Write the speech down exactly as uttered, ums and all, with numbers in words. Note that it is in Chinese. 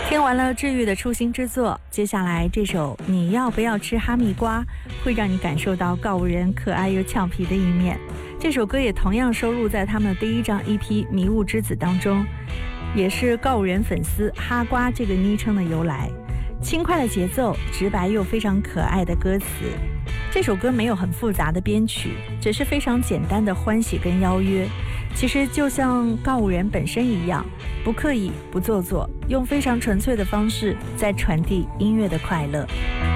听完了治愈的初心之作，接下来这首你要不要吃哈密瓜会让你感受到告五人可爱又俏皮的一面。这首歌也同样收录在他们的第一张 E P《迷雾之子》当中，也是告五人粉丝哈瓜这个昵称的由来。轻快的节奏，直白又非常可爱的歌词。这首歌没有很复杂的编曲，只是非常简单的欢喜跟邀约。其实就像告五人本身一样，不刻意不做作，用非常纯粹的方式在传递音乐的快乐。